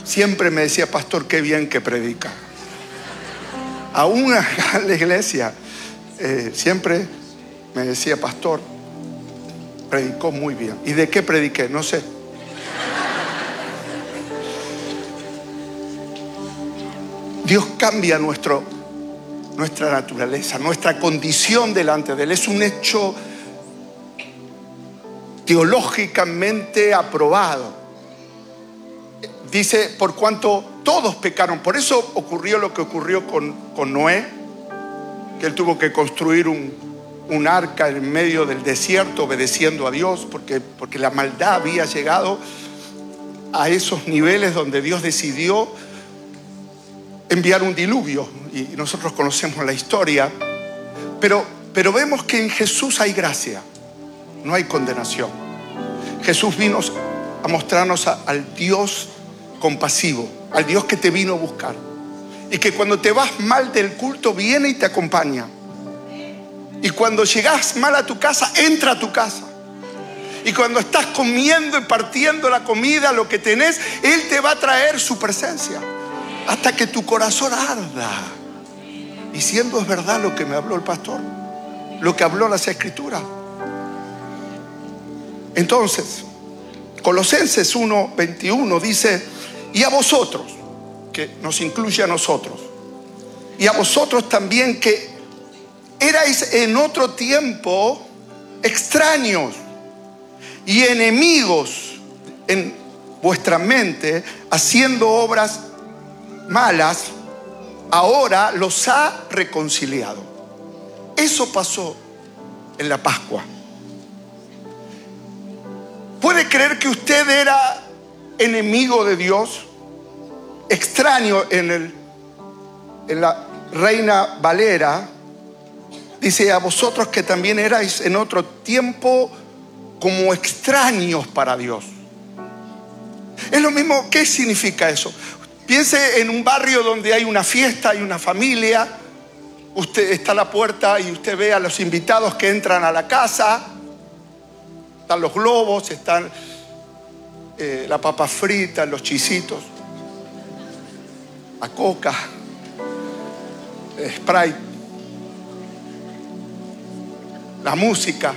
siempre me decía: pastor, qué bien que predica. Aún acá en la iglesia, siempre me decía: pastor, predicó muy bien. ¿Y de qué prediqué? No sé. Dios cambia nuestra naturaleza, nuestra condición delante de Él. Es un hecho teológicamente aprobado. Dice: por cuanto todos pecaron. Por eso ocurrió lo que ocurrió con Noé, que él tuvo que construir un arca en medio del desierto, obedeciendo a Dios, porque la maldad había llegado a esos niveles donde Dios decidió enviar un diluvio. Y nosotros conocemos la historia. Pero vemos que en Jesús hay gracia, no hay condenación. Jesús vino a mostrarnos al Dios compasivo, al Dios que te vino a buscar, y que cuando te vas mal del culto viene y te acompaña, y cuando llegas mal a tu casa, entra a tu casa, y cuando estás comiendo y partiendo la comida, lo que tenés, Él te va a traer su presencia hasta que tu corazón arda. Y siendo es verdad lo que me habló el pastor, lo que habló las Escrituras. Entonces, Colosenses 1:21 dice: y a vosotros, que nos incluye a nosotros, y a vosotros también, que erais en otro tiempo extraños y enemigos en vuestra mente, haciendo obras malas, ahora los ha reconciliado. Eso pasó en la Pascua. ¿Puede creer que usted era enemigo de Dios? Extraño. En la Reina Valera dice: a vosotros que también erais en otro tiempo como extraños para Dios. Es lo mismo. ¿Qué significa eso? Piense en un barrio donde hay una fiesta, hay una familia. Usted está a la puerta y usted ve a los invitados que entran a la casa. Están los globos, están la papa frita, los chisitos, la coca, Sprite, la música,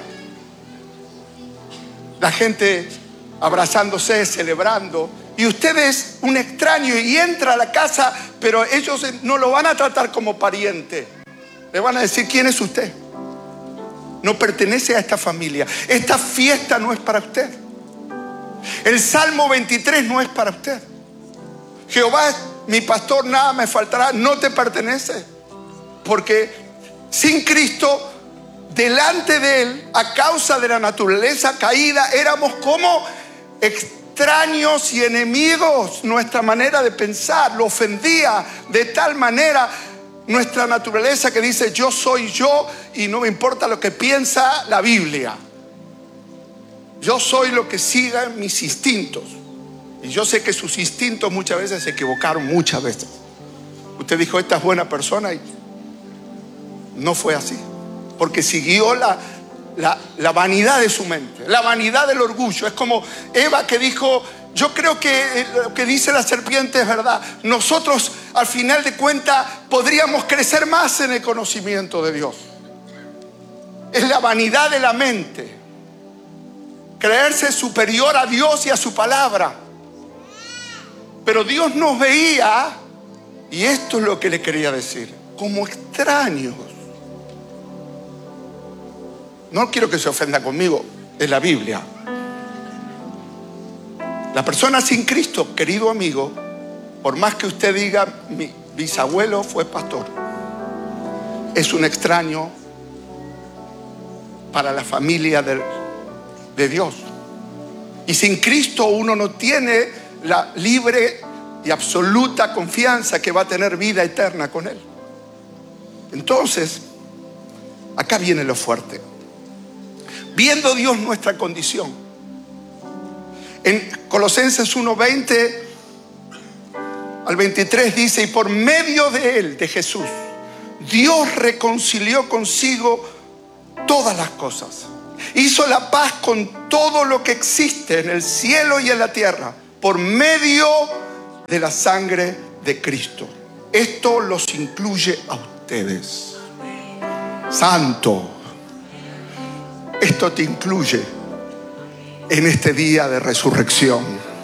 la gente abrazándose, celebrando. Y usted es un extraño y entra a la casa, pero ellos no lo van a tratar como pariente. Le van a decir: ¿quién es usted? No pertenece a esta familia. Esta fiesta no es para usted. El Salmo 23 no es para usted. Jehová es mi pastor, nada me faltará. No te pertenece. Porque sin Cristo, delante de Él, a causa de la naturaleza caída, éramos como extraños y enemigos. Nuestra manera de pensar lo ofendía de tal manera nuestra naturaleza, que dice: yo soy yo y no me importa lo que piensa la Biblia. Yo soy lo que sigan mis instintos. Y yo sé que sus instintos muchas veces se equivocaron, muchas veces. Usted dijo: esta es buena persona, y no fue así, porque siguió la vanidad de su mente, la vanidad del orgullo. Es como Eva, que dijo: yo creo que lo que dice la serpiente es verdad. Nosotros, al final de cuentas, podríamos crecer más en el conocimiento de Dios. Es la vanidad de la mente, creerse superior a Dios y a su palabra. Pero Dios nos veía, y esto es lo que le quería decir, como extraños. No quiero que se ofenda conmigo, es la Biblia. La persona sin Cristo, querido amigo, por más que usted diga: mi bisabuelo fue pastor, es un extraño para la familia de Dios. Y sin Cristo uno no tiene la libre y absoluta confianza que va a tener vida eterna con Él. Entonces, acá viene lo fuerte. Viendo Dios nuestra condición, en Colosenses 1:20 al 23 dice: y por medio de Él, de Jesús, Dios reconcilió consigo todas las cosas. Hizo la paz con todo lo que existe en el cielo y en la tierra, por medio de la sangre de Cristo. Esto los incluye a ustedes. Santo, esto te incluye en este día de resurrección.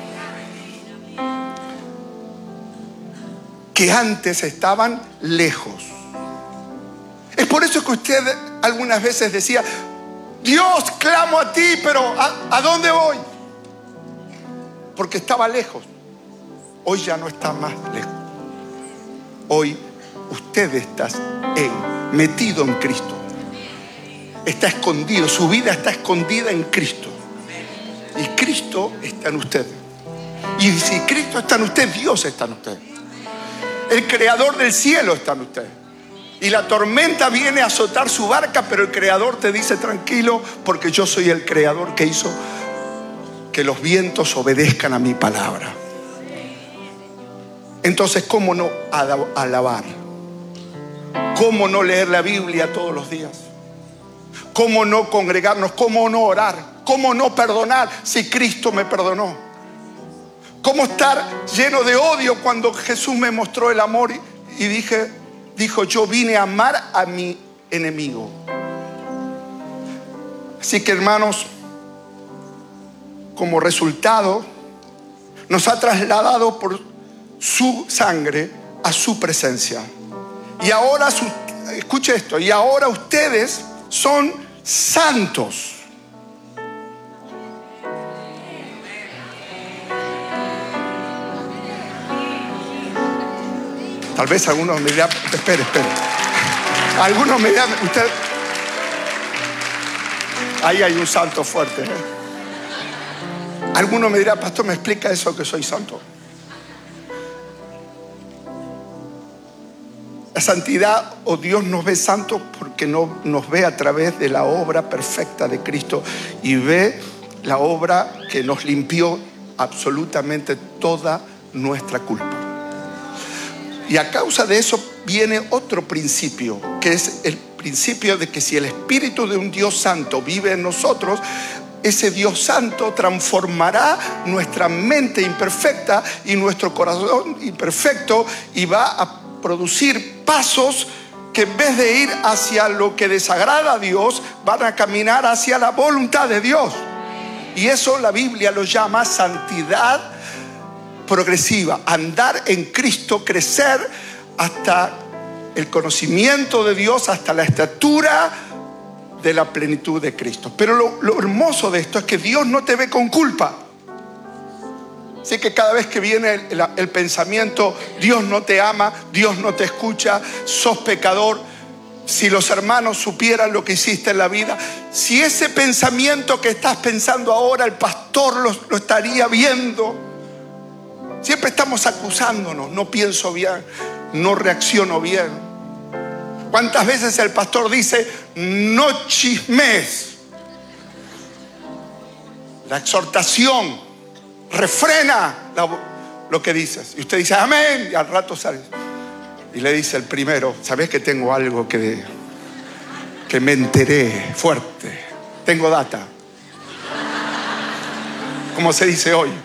Que antes estaban lejos. Es por eso que usted algunas veces decía: Dios, clamo a ti, pero ¿a dónde voy? Porque estaba lejos. Hoy ya no está más lejos. Hoy usted está metido en Cristo. Está escondido, su vida está escondida en Cristo. Y Cristo está en usted. Y si Cristo está en usted, Dios está en usted. El creador del cielo está en usted. Y la tormenta viene a azotar su barca, pero el creador te dice: tranquilo, porque yo soy el creador que hizo que los vientos obedezcan a mi palabra. Entonces, ¿cómo no alabar? ¿Cómo no leer la Biblia todos los días? ¿Cómo no congregarnos? ¿Cómo no orar? ¿Cómo no perdonar si Cristo me perdonó? ¿Cómo estar lleno de odio cuando Jesús me mostró el amor y dijo: yo vine a amar a mi enemigo? Así que, hermanos, como resultado, nos ha trasladado por su sangre a su presencia. Y ahora, escuche esto, y ahora ustedes son santos. Tal vez algunos me dirán: espere. Algunos me dirán: usted, ahí hay un santo fuerte, ¿eh? Algunos me dirán: pastor, ¿me explica eso que soy santo? La santidad, o Dios nos ve santos porque no nos ve a través de la obra perfecta de Cristo y ve la obra que nos limpió absolutamente toda nuestra culpa. Y a causa de eso viene otro principio, que es el principio de que si el Espíritu de un Dios santo vive en nosotros, ese Dios santo transformará nuestra mente imperfecta y nuestro corazón imperfecto, y va a producir pasos que, en vez de ir hacia lo que desagrada a Dios, van a caminar hacia la voluntad de Dios. Y eso la Biblia lo llama santidad progresiva, andar en Cristo, crecer hasta el conocimiento de Dios, hasta la estatura de la plenitud de Cristo. Pero lo hermoso de esto es que Dios no te ve con culpa. Así que cada vez que viene el pensamiento: Dios no te ama, Dios no te escucha, sos pecador, si los hermanos supieran lo que hiciste en la vida, si ese pensamiento que estás pensando ahora el pastor lo estaría viendo. Siempre estamos acusándonos: no pienso bien, no reacciono bien. ¿Cuántas veces el pastor dice: no chismes? La exhortación refrena lo que dices. Y usted dice: amén. Y al rato sale y le dice el primero: ¿sabes que tengo algo que me enteré fuerte? Tengo data. Como se dice hoy.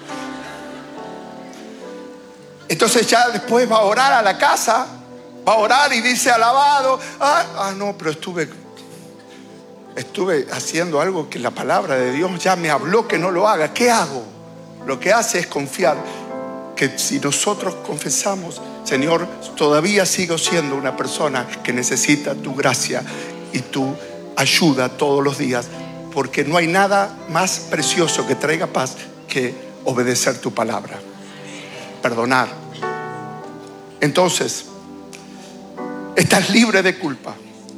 Entonces ya después va a orar a la casa, va a orar y dice: alabado. No, pero estuve haciendo algo que la palabra de Dios ya me habló que no lo haga. ¿Qué hago? Lo que hace es confiar que si nosotros confesamos: Señor, todavía sigo siendo una persona que necesita tu gracia y tu ayuda todos los días, porque no hay nada más precioso que traiga paz que obedecer tu palabra, perdonar. Entonces, estás libre de culpa,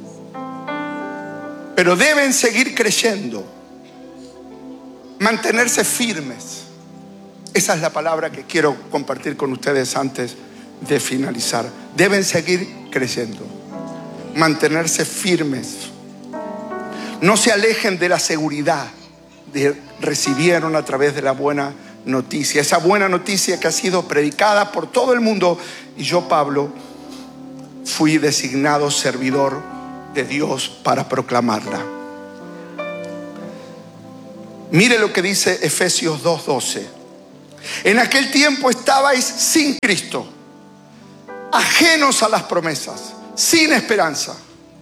pero deben seguir creyendo, mantenerse firmes. Esa es la palabra que quiero compartir con ustedes antes de finalizar. Deben seguir creyendo, mantenerse firmes. No se alejen de la seguridad que recibieron a través de la buena noticia. Esa buena noticia que ha sido predicada por todo el mundo. Y yo, Pablo, fui designado servidor de Dios para proclamarla. Mire lo que dice Efesios 2:12. En aquel tiempo estabais sin Cristo, ajenos a las promesas, sin esperanza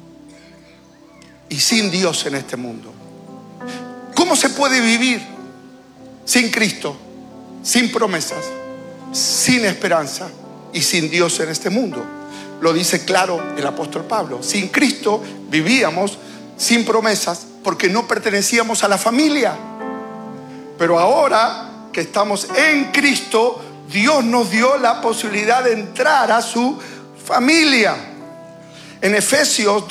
y sin Dios en este mundo. ¿Cómo se puede vivir sin Cristo, sin promesas, sin esperanza y sin Dios en este mundo? Lo dice claro el apóstol Pablo. Sin Cristo vivíamos sin promesas porque no pertenecíamos a la familia. Pero ahora que estamos en Cristo, Dios nos dio la posibilidad de entrar a su familia. En Efesios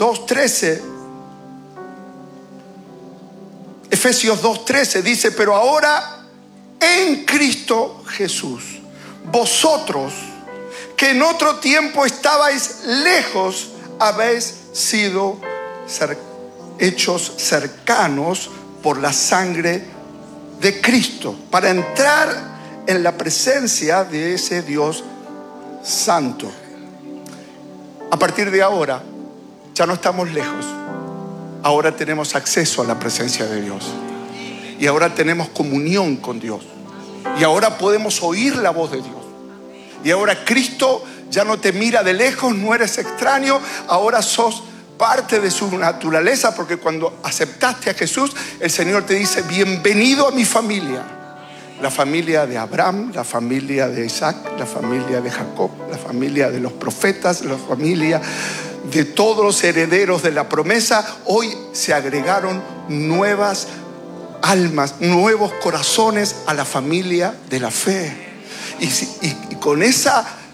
2:13 dice: pero ahora en Cristo Jesús, vosotros que en otro tiempo estabais lejos, habéis sido hechos cercanos por la sangre de Cristo, para entrar en la presencia de ese Dios santo. A partir de ahora ya no estamos lejos. Ahora tenemos acceso a la presencia de Dios. Y ahora tenemos comunión con Dios. Y ahora podemos oír la voz de Dios. Y ahora Cristo ya no te mira de lejos, no eres extraño. Ahora sos parte de su naturaleza, porque cuando aceptaste a Jesús, el Señor te dice: bienvenido a mi familia. La familia de Abraham, la familia de Isaac, la familia de Jacob, la familia de los profetas, la familia de todos los herederos de la promesa. Hoy se agregaron nuevas almas, nuevos corazones a la familia de la fe. Y con ese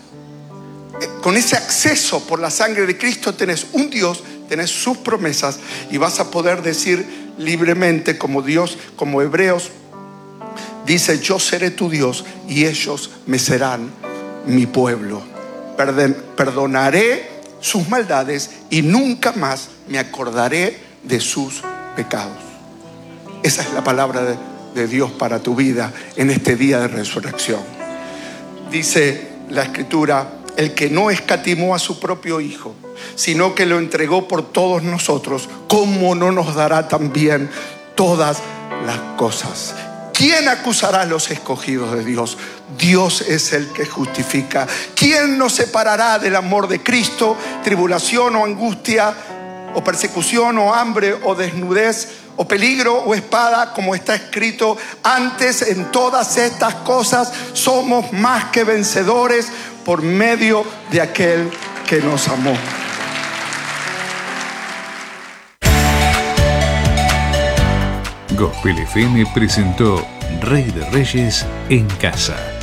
acceso por la sangre de Cristo tenés un Dios, tenés sus promesas, y vas a poder decir libremente como Dios, como Hebreos dice: yo seré tu Dios y ellos me serán mi pueblo. Perdonaré sus maldades y nunca más me acordaré de sus pecados. Esa es la palabra de Dios para tu vida en este día de resurrección. Dice la Escritura: el que no escatimó a su propio Hijo, sino que lo entregó por todos nosotros, ¿cómo no nos dará también todas las cosas? ¿Quién acusará a los escogidos de Dios? Dios es el que justifica. ¿Quién nos separará del amor de Cristo? Tribulación o angustia, o persecución o hambre o desnudez, o peligro o espada, como está escrito: antes en todas estas cosas somos más que vencedores por medio de aquel que nos amó. Gospel FM presentó Rey de Reyes en Casa.